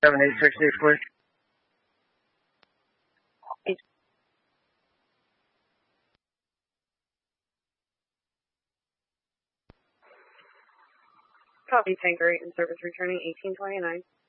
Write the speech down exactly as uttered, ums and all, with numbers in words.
seven eight six eight four. Copy, Tanker eight in service returning eighteen twenty-nine.